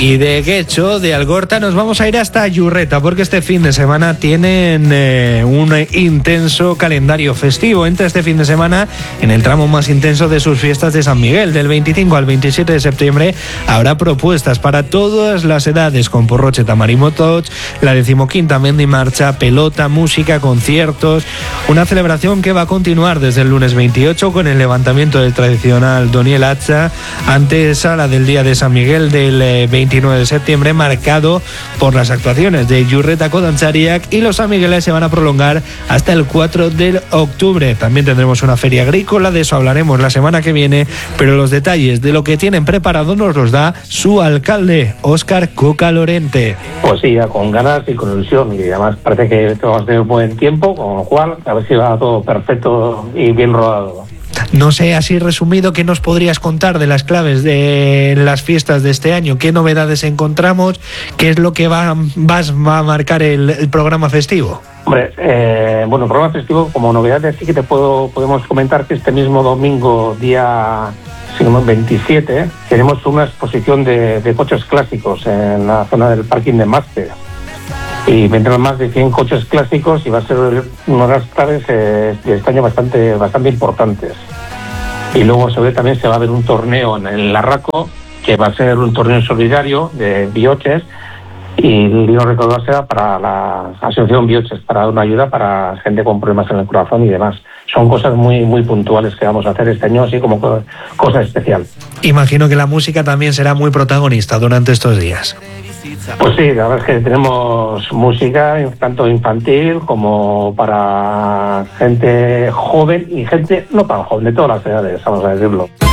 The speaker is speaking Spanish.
Y de Guecho, de Algorta, nos vamos a ir hasta Yurreta, porque este fin de semana tienen un intenso calendario festivo. Entra este fin de semana en el tramo más intenso de sus fiestas de San Miguel. Del 25 al 27 de septiembre habrá propuestas para todas las edades, con Porroche, Tamarimotoch, la 15ª Mendi Marcha, pelota, música, conciertos. Una celebración que va a continuar desde el lunes 28 con el levantamiento del tradicional Doniel Hacha, antes a la del día de San Miguel del 29 de septiembre, marcado por las actuaciones de Yurreta Kodantzariak, y los sanmigueles se van a prolongar hasta el 4 de octubre. También tendremos una feria agrícola, de eso hablaremos la semana que viene, pero los detalles de lo que tienen preparado nos los da su alcalde, Óscar Coca Lorente. Pues sí, ya con ganas y con ilusión, y además parece que vamos a tener buen tiempo, con lo cual a ver si va todo perfecto y bien rodado. No sé, así resumido, ¿qué nos podrías contar de las claves de las fiestas de este año? ¿Qué novedades encontramos? ¿Qué es lo que va a marcar el programa festivo? Hombre, bueno, el programa festivo, como novedades, sí que podemos comentar que este mismo domingo, día 27, tenemos una exposición de coches clásicos en la zona del parking de Máster. Y vendrán más de 100 coches clásicos y va a ser una de las claves de este año bastante importantes. Y luego también se va a ver un torneo en el Larraco, que va a ser un torneo solidario de Bioches, y no recuerdo será para la asociación Bioches, para dar una ayuda para gente con problemas en el corazón y demás. Son cosas muy puntuales que vamos a hacer este año, así como cosa especial. Imagino que la música también será muy protagonista durante estos días. Pues sí, la verdad es que tenemos música tanto infantil como para gente joven y gente no tan joven, de todas las edades, vamos a decirlo.